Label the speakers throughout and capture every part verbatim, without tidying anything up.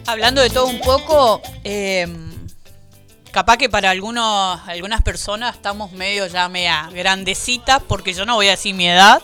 Speaker 1: Hablando de todo un poco, eh, capaz que para algunos, algunas personas estamos medio ya media grandecitas, porque yo no voy a decir mi edad.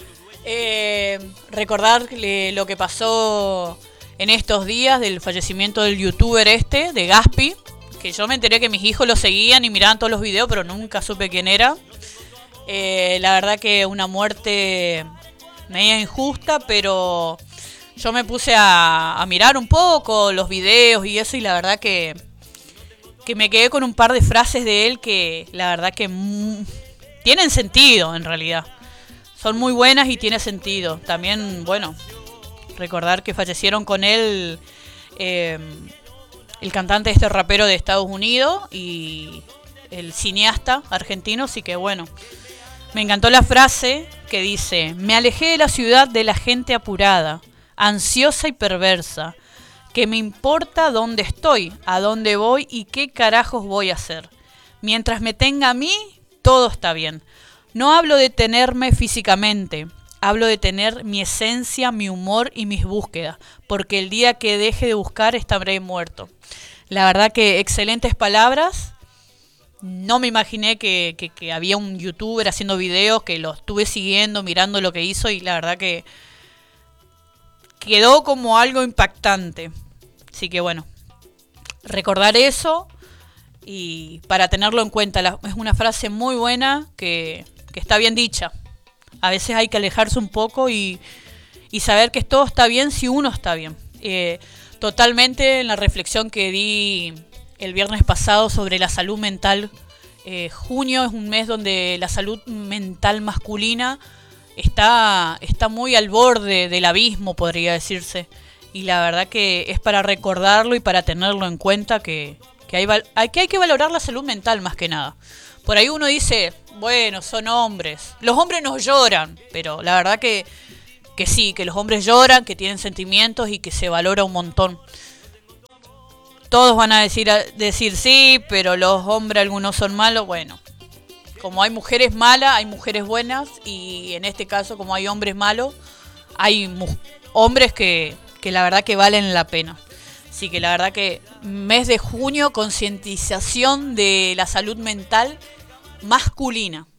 Speaker 1: Eh, recordar eh, lo que pasó en estos días del fallecimiento del youtuber este, de Gaspi, que yo me enteré que mis hijos lo seguían y miraban todos los videos, pero nunca supe quién era. Eh, la verdad que una muerte media injusta, pero yo me puse a, a mirar un poco los videos y eso, y la verdad que, que me quedé con un par de frases de él que la verdad que mm, tienen sentido en realidad. Son muy buenas y tiene sentido. También, bueno, recordar que fallecieron con él eh, el cantante este rapero de Estados Unidos y el cineasta argentino, así que bueno. Me encantó la frase que dice: me alejé de la ciudad de la gente apurada, ansiosa y perversa, que me importa dónde estoy, a dónde voy y qué carajos voy a hacer. Mientras me tenga a mí, todo está bien. No hablo de tenerme físicamente, hablo de tener mi esencia, mi humor y mis búsquedas, porque el día que deje de buscar estaré muerto. La verdad que excelentes palabras. No me imaginé que, que, que había un youtuber haciendo videos, que lo estuve siguiendo, mirando lo que hizo, y la verdad que quedó como algo impactante. Así que bueno, recordar eso y para tenerlo en cuenta. La, es una frase muy buena que, que está bien dicha. A veces hay que alejarse un poco y, y saber que todo está bien si uno está bien. Eh, totalmente en la reflexión que di el viernes pasado sobre la salud mental. Eh, junio es un mes donde la salud mental masculina está, está muy al borde del abismo, podría decirse. Y la verdad que es para recordarlo y para tenerlo en cuenta que, que, hay, que hay que valorar la salud mental más que nada. Por ahí uno dice, bueno, son hombres. Los hombres no lloran, pero la verdad que, que sí, que los hombres lloran, que tienen sentimientos y que se valora un montón. Todos van a decir, a decir sí, pero los hombres algunos son malos. Bueno, como hay mujeres malas, hay mujeres buenas. Y en este caso, como hay hombres malos, hay mu- hombres que, que la verdad que valen la pena. Así que la verdad que mes de junio, concientización de la salud mental masculina.